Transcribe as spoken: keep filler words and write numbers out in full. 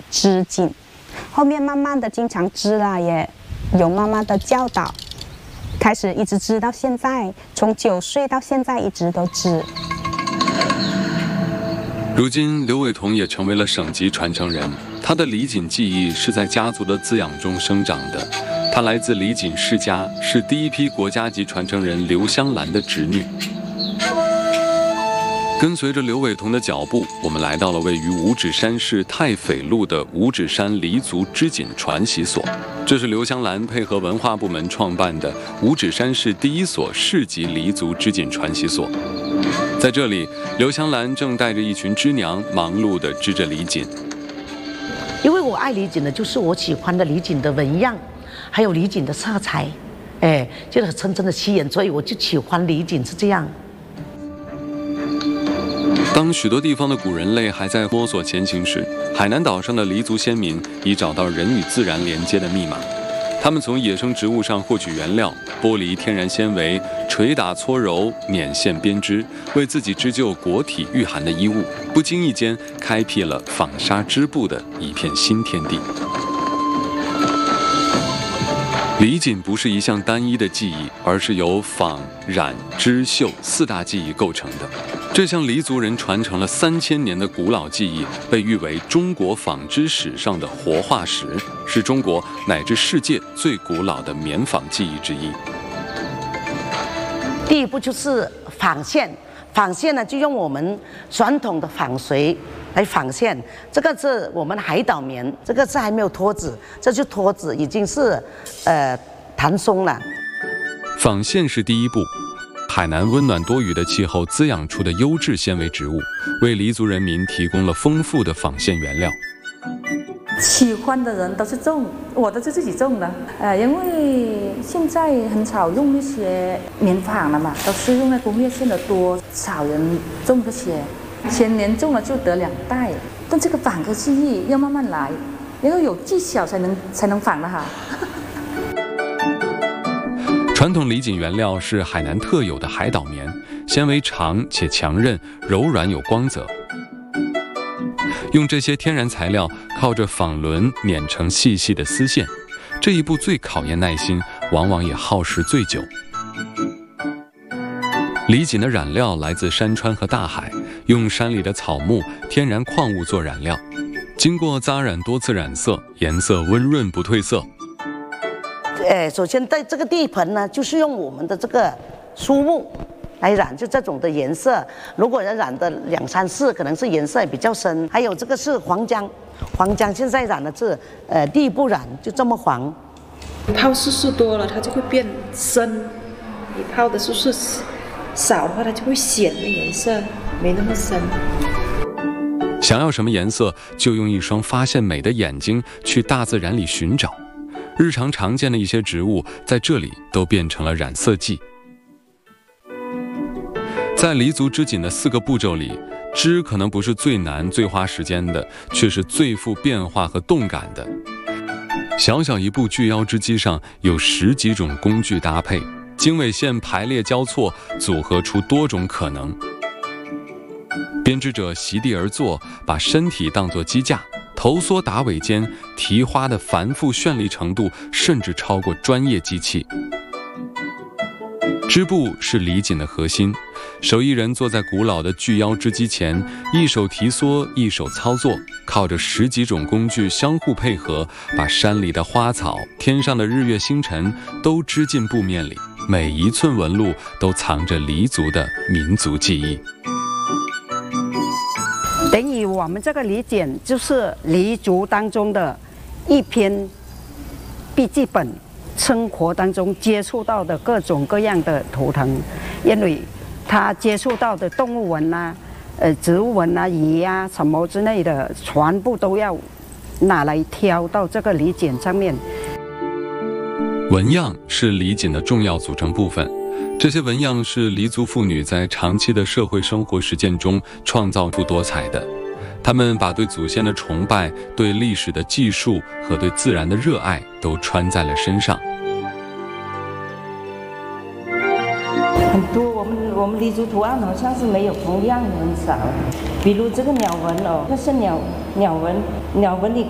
织锦。后面慢慢的经常织了，也有妈妈的教导，开始一直织到现在，从九岁到现在一直都织。 如今，刘伟彤也成为了省级传承人。他的李锦技艺是在家族的滋养中生长的。他来自李锦世家，是第一批国家级传承人刘香兰的侄女。跟随着刘伟彤的脚步，我们来到了位于五指山市太斐路的五指山黎族织锦传习所。这是刘香兰配合文化部门创办的五指山市第一所市级黎族织锦传习所。在这里，刘香兰正带着一群织娘忙碌地织着李锦。 因为我爱李锦的，就是我喜欢的李锦的纹样，还有李锦的色彩，哎，就是深深的吸引，所以我就喜欢李锦是这样。 当许多地方的古人类还在摸索前行时，海南岛上的黎族先民已找到人与自然连接的密码。他们从野生植物上获取原料，剥离天然纤维，捶打搓揉，捻线编织，为自己织就裹体御寒的衣物。不经意间，开辟了纺纱织布的一片新天地。李锦不是一项单一的技艺，而是由纺、染、织、绣四大技艺构成的。这项黎族人传承了三千年的古老技艺，被誉为中国纺织史上的活化石，是中国乃至世界最古老的棉纺技艺之一。 第一步就是纺线，纺线呢就用我们传统的纺锤来纺线。这个是我们海岛棉，这个是还没有脱脂，这就脱脂已经是呃弹松了。 纺线是第一步。海南温暖多雨的气候滋养出的优质纤维植物，为黎族人民提供了丰富的纺线原料。 喜欢的人都是种，我都是自己种的。呃，因为现在很少用那些棉纺了嘛，都是用那工业线的多，少人种这些。前年种了就得两袋，但这个纺的技艺要慢慢来，要有技巧才能才能纺的哈。 传统李锦原料是海南特有的海岛棉，纤维长且强韧，柔软有光泽。用这些天然材料，靠着纺轮捻成细细的丝线，这一步最考验耐心，往往也耗时最久。李锦的染料来自山川和大海，用山里的草木、天然矿物做染料，经过扎染多次染色，颜色温润不褪色。 呃，首先在这个地盆呢，就是用我们的这个苏木来染，就这种的颜色。如果人染的两三次，可能是颜色比较深。还有这个是黄姜，黄姜现在染的是呃第一步染就这么黄。 泡次数多了，它就会变深；你泡的次数少的话，它就会显的颜色没那么深。 想要什么颜色，就用一双发现美的眼睛去大自然里寻找。日常常见的一些植物，在这里都变成了染色剂。在黎族织锦的四个步骤里，织可能不是最难、最花时间的，却是最富变化和动感的。小小一部巨腰织机上有十几种工具搭配，经纬线排列交错，组合出多种可能。编织者席地而坐，把身体当作机架。头缩打尾间，提花的繁复绚丽程度甚至超过专业机器。织布是李锦的核心，手艺人坐在古老的巨腰织机前，一手提缩，一手操作，靠着十几种工具相互配合，把山里的花草、天上的日月星辰都织进布面里，每一寸纹路都藏着黎族的民族记忆。 等于我们这个李锦就是黎族当中的一篇笔记本，生活当中接触到的各种各样的图腾，因为他接触到的动物纹啊、呃植物纹啊、鱼啊什么之类的，全部都要拿来挑到这个李锦上面。 纹样是李锦的重要组成部分。这些纹样是黎族妇女在长期的社会生活实践中创造出多彩的。她们把对祖先的崇拜、对历史的记述和对自然的热爱都穿在了身上。 很多我们我们黎族图案好像是没有同样的很少，比如这个鸟纹哦，这是鸟鸟纹，鸟纹你